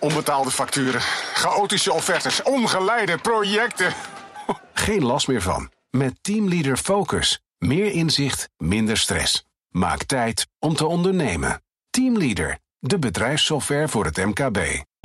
Onbetaalde facturen, chaotische offertes, ongeleide projecten. Geen last meer van. Met Teamleader Focus. Meer inzicht, minder stress. Maak tijd om te ondernemen. Teamleader, de bedrijfssoftware voor het MKB.